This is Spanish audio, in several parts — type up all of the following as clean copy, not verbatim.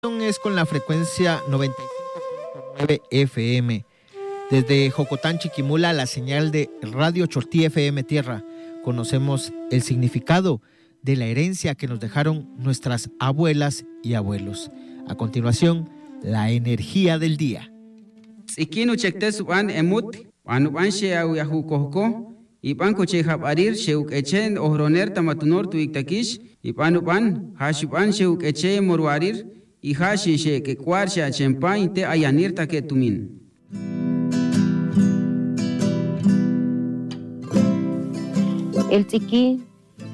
Es con la frecuencia 95.9 FM. Desde Jocotán, Chiquimula, la señal de Radio Chortí FM Tierra. Conocemos el significado de la herencia que nos dejaron nuestras abuelas y abuelos. A continuación, la energía del día. Sikinu chekte suban emut, anuban sheau yahukohko, ipan kochehab arir sheuk echen ohroner tamatunor tuiktakish, ipanuban hashuban sheuk eche morwarir, y hashi she que cuarsha chempa te ayanir taketumin. El tziquí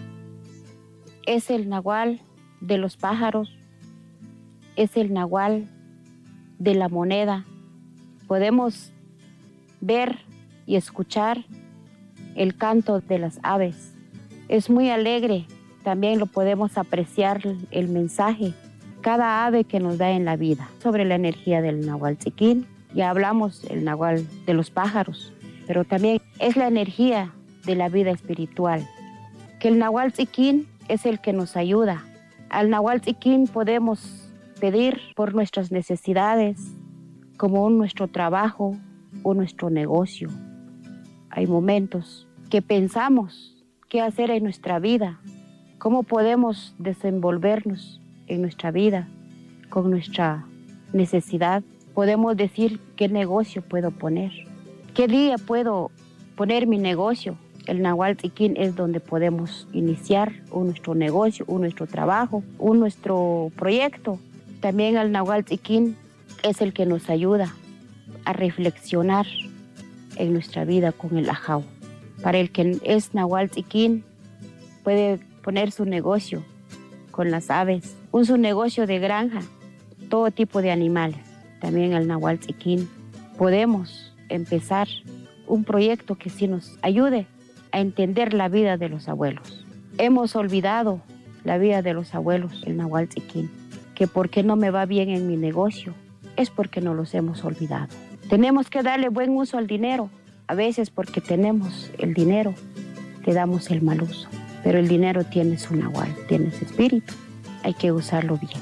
es el nahual de los pájaros, es el nahual de la moneda. Podemos ver y escuchar el canto de las aves. Es muy alegre, también lo podemos apreciar el mensaje. Cada ave que nos da en la vida. Sobre la energía del nahual tziquín, ya hablamos el nahual de los pájaros, pero también es la energía de la vida espiritual. Que el nahual tziquín es el que nos ayuda. Al nahual tziquín podemos pedir por nuestras necesidades, como nuestro trabajo o nuestro negocio. Hay momentos que pensamos qué hacer en nuestra vida, cómo podemos desenvolvernos en nuestra vida, con nuestra necesidad. Podemos decir qué negocio puedo poner, qué día puedo poner mi negocio. El nahual tziquín es donde podemos iniciar nuestro negocio, nuestro trabajo, nuestro proyecto. También el nahual tziquín es el que nos ayuda a reflexionar en nuestra vida con el ajau. Para el que es nahual tziquín, puede poner su negocio con las aves, su negocio de granja, todo tipo de animales. También el nahual tziquín podemos empezar un proyecto que sí nos ayude a entender la vida de los abuelos. Hemos olvidado la vida de los abuelos, el nahual tziquín, que porque no me va bien en mi negocio, es porque no los hemos olvidado. Tenemos que darle buen uso al dinero. A veces porque tenemos el dinero, le damos el mal uso. Pero el dinero tiene su nahual, tiene su espíritu. Hay que usarlo bien.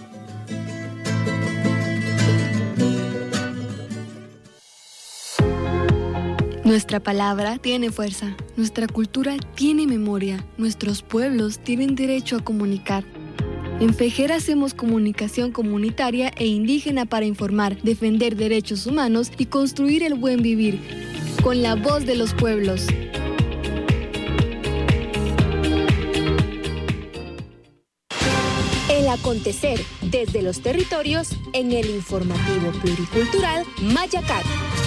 Nuestra palabra tiene fuerza, nuestra cultura tiene memoria, nuestros pueblos tienen derecho a comunicar. En FEJER hacemos comunicación comunitaria e indígena para informar, defender derechos humanos y construir el buen vivir, con la voz de los pueblos. El acontecer desde los territorios en el informativo pluricultural Mayacat.